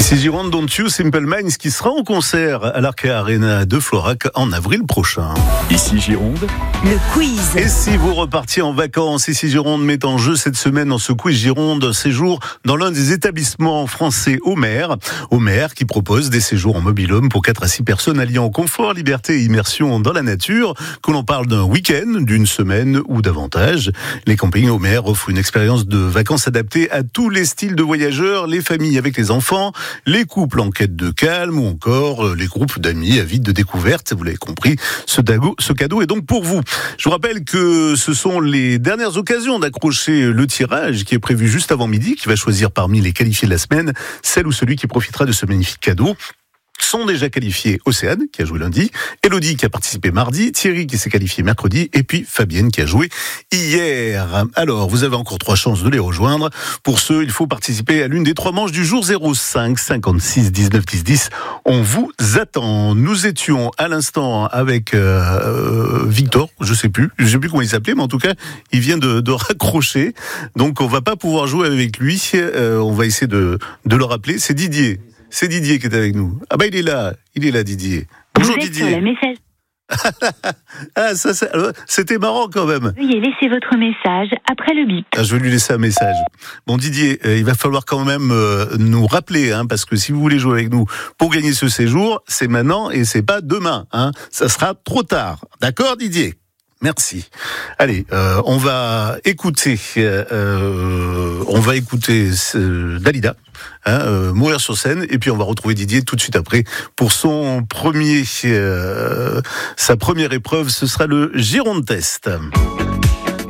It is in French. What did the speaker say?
Ici Gironde, Don't You, Simple Minds, qui sera en concert à l'Arca Arena de Florac en avril prochain. Ici Gironde, le quiz. Et si vous repartiez en vacances, Ici Gironde met en jeu cette semaine dans ce quiz Gironde séjour dans l'un des établissements français Homer qui propose des séjours en mobil-home pour 4 à 6 personnes alliant confort, liberté et immersion dans la nature. Que l'on parle d'un week-end, d'une semaine ou davantage. Les campings Homer offrent une expérience de vacances adaptée à tous les styles de voyageurs, les familles avec les enfants, les couples en quête de calme ou encore les groupes d'amis avides de découvertes. Vous l'avez compris, ce cadeau est donc pour vous. Je vous rappelle que ce sont les dernières occasions d'accrocher le tirage qui est prévu juste avant midi, qui va choisir parmi les qualifiés de la semaine celle ou celui qui profitera de ce magnifique cadeau. Sont déjà qualifiés Océane, qui a joué lundi, Elodie, qui a participé mardi, Thierry, qui s'est qualifié mercredi, et puis Fabienne, qui a joué hier. Alors, vous avez encore 3 chances de les rejoindre. Pour ce, il faut participer à l'une des 3 manches du jour 05 56 19 10 10. On vous attend. Nous étions à l'instant avec Victor, je sais plus comment il s'appelait, mais en tout cas, il vient de raccrocher. Donc, on va pas pouvoir jouer avec lui. On va essayer de le rappeler. C'est Didier qui est avec nous. Ah bah il est là Didier. Bonjour vous êtes Didier. Sur la message. Ah ça c'était marrant quand même. Veuillez laisser votre message après le bip. Je vais lui laisser un message. Bon Didier, il va falloir quand même nous rappeler, parce que si vous voulez jouer avec nous pour gagner ce séjour, c'est maintenant et c'est pas demain. Ça sera trop tard. D'accord Didier ? Merci. Allez, on va écouter Dalida, Mourir sur scène, et puis on va retrouver Didier tout de suite après pour sa première épreuve. Ce sera le Gironde Test.